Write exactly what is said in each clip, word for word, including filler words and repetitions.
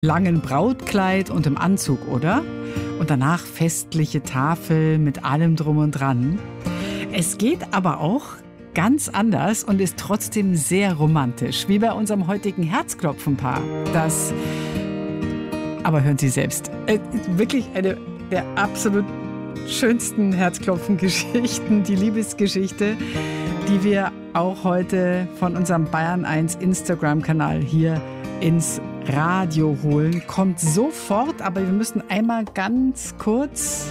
langen Brautkleid und im Anzug, oder? Und danach festliche Tafel mit allem drum und dran. Es geht aber auch ganz anders und ist trotzdem sehr romantisch, wie bei unserem heutigen Herzklopfenpaar. Das, aber hören Sie selbst, äh, wirklich eine der absolut schönsten Herzklopfen-Geschichten, die Liebesgeschichte, die wir auch heute von unserem Bayern eins Instagram-Kanal hier ins Radio holen. Kommt sofort, aber wir müssen einmal ganz kurz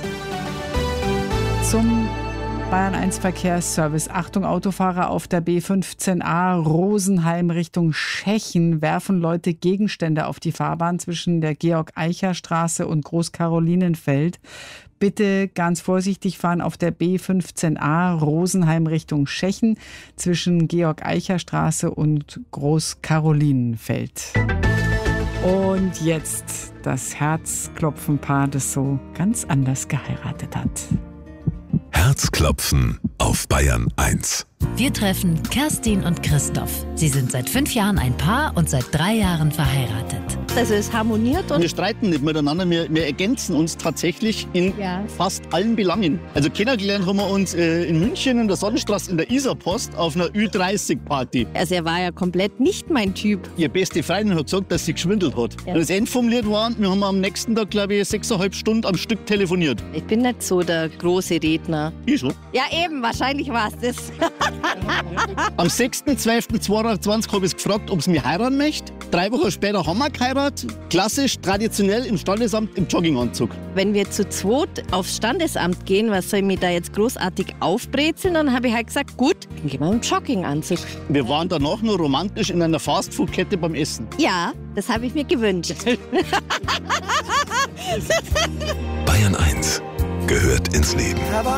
zum Bayern eins Verkehrsservice. Achtung, Autofahrer auf der B fünfzehn a Rosenheim Richtung Schechen werfen Leute Gegenstände auf die Fahrbahn zwischen der Georg-Eicher-Straße und Groß-Karolinenfeld. Bitte ganz vorsichtig fahren auf der B fünfzehn a Rosenheim Richtung Schechen zwischen Georg-Eicher-Straße und Groß-Karolinenfeld. Und jetzt das Herzklopfenpaar, das so ganz anders geheiratet hat. Herzklopfen auf Bayern eins. Wir treffen Kerstin und Christoph. Sie sind seit fünf Jahren ein Paar und seit drei Jahren verheiratet. Also es harmoniert und wir streiten nicht miteinander, wir, wir ergänzen uns tatsächlich in ja. fast allen Belangen. Also kennengelernt haben wir uns äh, in München in der Sonnenstraße in der Isarpost auf einer Ü dreißig Party. Also er war ja komplett nicht mein Typ. Ihre beste Freundin hat gesagt, dass sie geschwindelt hat. Ja. Und das Ende vom Lied war, wir haben am nächsten Tag, glaube ich, sechseinhalb Stunden am Stück telefoniert. Ich bin nicht so der große Redner. Ich schon. Ja eben, wahrscheinlich war es das. Am sechster zwölfter zweitausendzweiundzwanzig habe ich gefragt, ob sie mich heiraten möchte. Drei Wochen später haben wir geheiratet. Klassisch, traditionell im Standesamt im Jogginganzug. Wenn wir zu zweit aufs Standesamt gehen, was soll ich mich da jetzt großartig aufbrezeln? Dann habe ich halt gesagt, gut, dann gehen wir im Jogginganzug. Wir waren danach nur romantisch in einer Fastfood-Kette beim Essen. Ja, das habe ich mir gewünscht. Bayern eins gehört ins Leben.